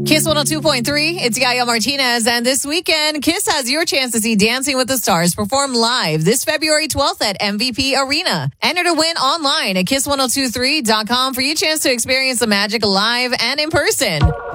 Kiss 102.3, it's Yaya Martinez, and this weekend, Kiss has your chance to see Dancing with the Stars perform live this February 12th at MVP Arena. Enter to win online at kiss1023.com for your chance to experience the magic live and in person.